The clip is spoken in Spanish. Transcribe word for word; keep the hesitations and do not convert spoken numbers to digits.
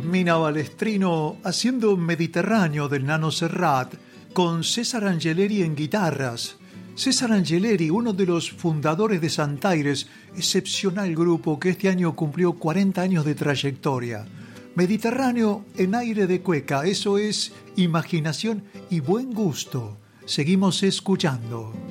Mina Balestrino haciendo Mediterráneo del Nano Serrat con César Angeleri en guitarras. César Angeleri, uno de los fundadores de Santaires, excepcional grupo que este año cumplió cuarenta años de trayectoria. Mediterráneo en aire de cueca, eso es imaginación y buen gusto. Seguimos escuchando.